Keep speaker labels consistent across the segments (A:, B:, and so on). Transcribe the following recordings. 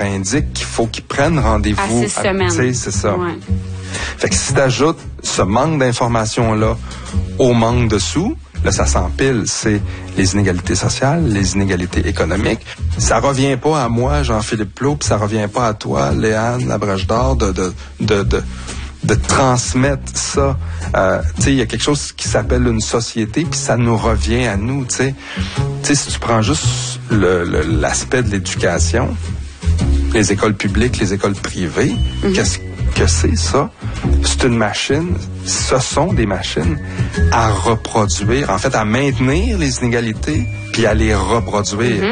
A: indique qu'il faut qu'ils prennent rendez-vous.
B: À 6 semaines.
A: C'est ça.
B: Ouais.
A: Fait que si t'ajoutes ce manque d'informations-là au manque de sous, là, ça s'empile. C'est les inégalités sociales, les inégalités économiques. Ça revient pas à moi, Jean-Philippe Plot, puis ça revient pas à toi, Léane Labrèche d'Or, de transmettre ça. Tu sais, il y a quelque chose qui s'appelle une société, puis ça nous revient à nous, tu sais. Tu sais, si tu prends juste l'aspect de l'éducation, les écoles publiques, les écoles privées, qu'est-ce que c'est ça? C'est une machine, ce sont des machines à reproduire, en fait, à maintenir les inégalités, puis à les reproduire.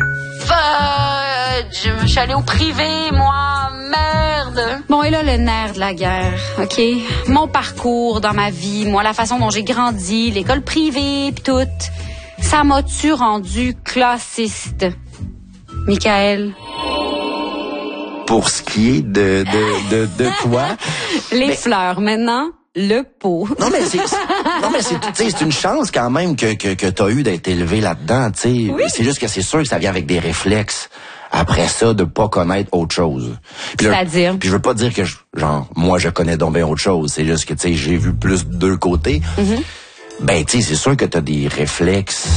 B: Je suis allée au privé, moi, merde. Bon, et là, le nerf de la guerre, OK? Mon parcours dans ma vie, moi, la façon dont j'ai grandi, l'école privée, pis tout, ça m'a-tu rendu classiste? Michael?
C: Pour ce qui est de quoi?
B: Les fleurs, maintenant, le pot.
C: Non, mais c'est une chance quand même que t'as eu d'être élevé là-dedans, tu sais. Oui. C'est juste que c'est sûr que ça vient avec des réflexes. Après ça, de pas connaître autre chose.
B: C'est-à-dire?
C: Puis je veux pas dire que, moi, je connais donc bien autre chose. C'est juste que, tu sais, j'ai vu plus de deux côtés. Ben, tu sais, c'est sûr que t'as des réflexes.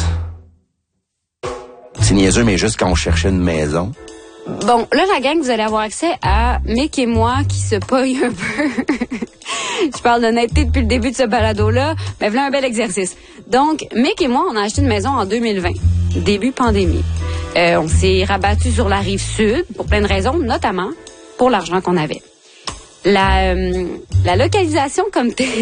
C: C'est niaiseux, mais juste quand on cherchait une maison.
B: Bon, là, la gang, vous allez avoir accès à Mick et moi qui se pognent un peu. Je parle d'honnêteté depuis le début de ce balado-là, mais voilà un bel exercice. Donc, Mick et moi, on a acheté une maison en 2020, début pandémie. On s'est rabattu sur la rive sud pour plein de raisons, notamment pour l'argent qu'on avait. La localisation comme telle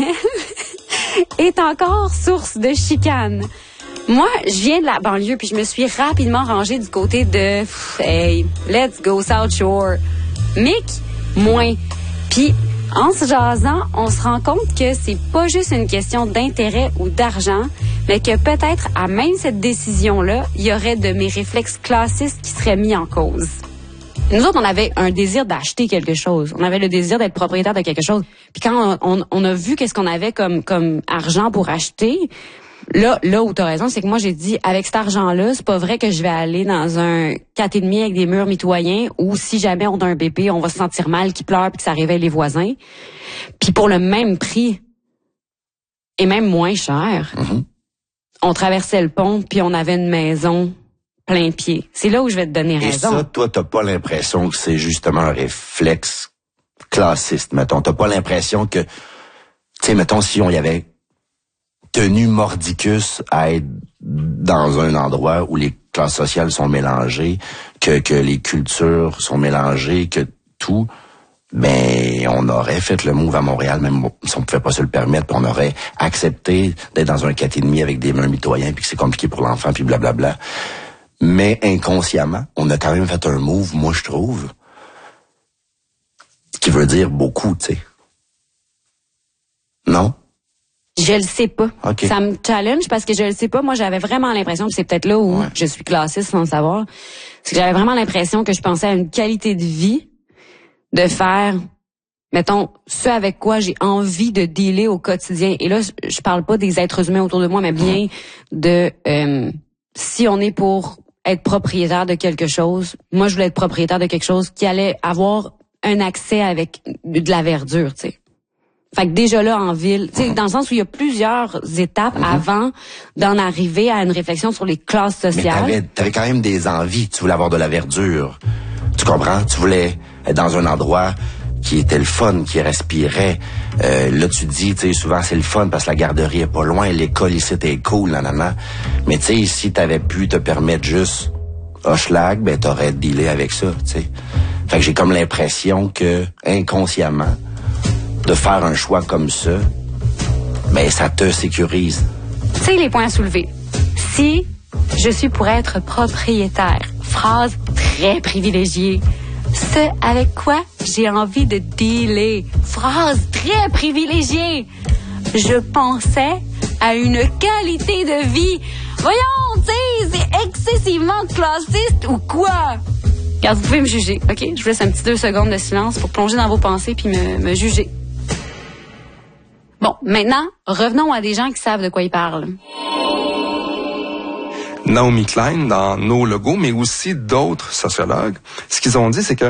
B: est encore source de chicane. Moi, je viens de la banlieue, puis je me suis rapidement rangée du côté de hey, let's go South Shore. Mick, moins. Puis, en se jasant, on se rend compte que c'est pas juste une question d'intérêt ou d'argent, mais que peut-être à même cette décision-là, il y aurait de mes réflexes classistes qui seraient mis en cause. Nous autres, on avait un désir d'acheter quelque chose. On avait le désir d'être propriétaire de quelque chose. Puis quand on a vu qu'est-ce qu'on avait comme argent pour acheter, là où t'as raison, c'est que moi, j'ai dit, avec cet argent-là, c'est pas vrai que je vais aller dans un 4,5 avec des murs mitoyens ou si jamais on a un bébé, on va se sentir mal, qui pleure puis que ça réveille les voisins. Puis pour le même prix, et même moins cher, on traversait le pont puis on avait une maison plein pied. C'est là où je vais te donner raison.
C: Et ça, toi, t'as pas l'impression que c'est justement un réflexe classiste, mettons. T'as pas l'impression que, tu sais, mettons, si on y avait tenu mordicus à être dans un endroit où les classes sociales sont mélangées, que les cultures sont mélangées, que tout, ben on aurait fait le move à Montréal, même si on pouvait pas se le permettre, puis on aurait accepté d'être dans un 4,5 avec des murs mitoyens, puis que c'est compliqué pour l'enfant, puis blablabla. Mais inconsciemment, on a quand même fait un move, moi je trouve, qui veut dire beaucoup, tu sais. Non?
B: Je le sais pas.
C: Okay.
B: Ça me challenge parce que je le sais pas. Moi, j'avais vraiment l'impression, puis c'est peut-être là où je suis classiste sans le savoir, c'est que j'avais vraiment l'impression que je pensais à une qualité de vie de faire, mettons, ce avec quoi j'ai envie de dealer au quotidien. Et là, je parle pas des êtres humains autour de moi, mais bien de si on est pour être propriétaire de quelque chose, moi, je voulais être propriétaire de quelque chose qui allait avoir un accès avec de la verdure, tu sais. Fait que déjà là, en ville, tu sais, dans le sens où il y a plusieurs étapes avant d'en arriver à une réflexion sur les classes sociales.
C: Mais t'avais quand même des envies. Tu voulais avoir de la verdure. Tu comprends? Tu voulais être dans un endroit qui était le fun, qui respirait. Là, tu dis, tu sais, souvent c'est le fun parce que la garderie est pas loin, l'école ici est cool, nanana. Mais tu sais, si t'avais pu te permettre juste Hochelag, ben t'aurais dealé avec ça, tu sais. Fait que j'ai comme l'impression que, inconsciemment, de faire un choix comme ça, ben ça te sécurise.
B: Tu sais, les points à soulever. Si je suis pour être propriétaire, phrase très privilégiée, ce avec quoi j'ai envie de dealer, phrase très privilégiée, je pensais à une qualité de vie. Voyons, tu sais, c'est excessivement classiste ou quoi? Regarde, vous pouvez me juger, OK? Je vous laisse un petit 2 secondes de silence pour plonger dans vos pensées puis me juger. Bon, maintenant, revenons à des gens qui savent de quoi ils parlent.
A: Naomi Klein, dans Nos Logos, mais aussi d'autres sociologues, ce qu'ils ont dit, c'est que